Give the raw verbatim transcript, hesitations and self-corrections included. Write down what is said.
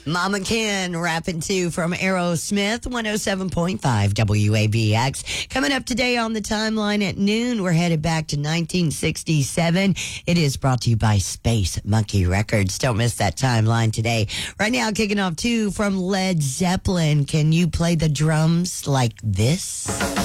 Mama Ken rapping too from Aerosmith, one oh seven point five W A B X. Coming up today on the timeline at noon, we're headed back to nineteen sixty-seven. It is brought to you by Space Monkey Records. Don't miss that timeline today. Right now, kicking off too from Led Zeppelin. Can you play the drums like this?